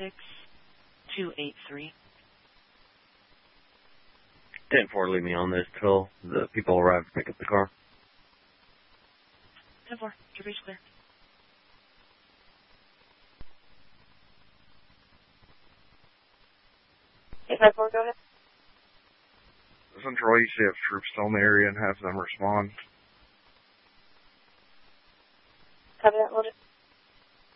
283. 10-4, leave me on this till the people arrive to pick up the car. 10-4, your base clear. Hey, 5-4, go ahead. Central East, you have troops still in the area and have them respond. Copy that, loaded.